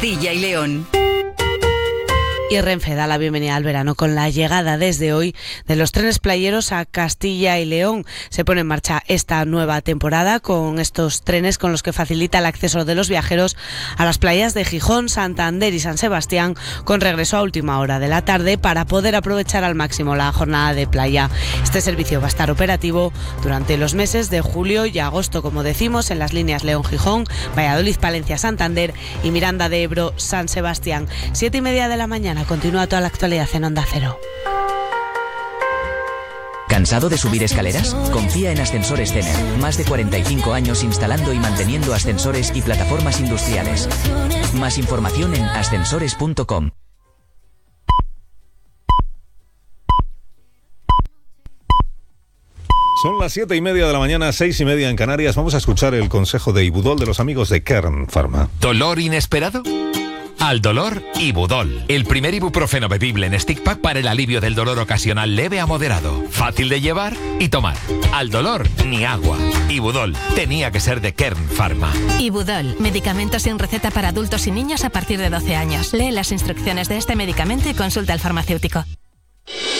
Castilla y León. Y Renfe da la bienvenida al verano con la llegada desde hoy de los trenes playeros a Castilla y León. Se pone en marcha esta nueva temporada con estos trenes con los que facilita el acceso de los viajeros a las playas de Gijón, Santander y San Sebastián, con regreso a última hora de la tarde para poder aprovechar al máximo la jornada de playa. Este servicio va a estar operativo durante los meses de julio y agosto, como decimos, en las líneas León-Gijón, Valladolid-Palencia, Santander y Miranda de Ebro, San Sebastián. 7:30 de la mañana. Continúa toda la actualidad en Onda Cero. ¿Cansado de subir escaleras? Confía en Ascensores Tener. Más de 45 años instalando y manteniendo ascensores y plataformas industriales. Más información en ascensores.com. Son las 7:30 de la mañana, 6:30 en Canarias. Vamos a escuchar el consejo de Ibudol de los amigos de Kern Pharma. ¿Dolor inesperado? Al dolor, Ibudol. El primer ibuprofeno bebible en stick pack para el alivio del dolor ocasional leve a moderado. Fácil de llevar y tomar. Al dolor, ni agua. Ibudol. Tenía que ser de Kern Pharma. Ibudol. Medicamento sin receta para adultos y niños a partir de 12 años. Lee las instrucciones de este medicamento y consulta al farmacéutico.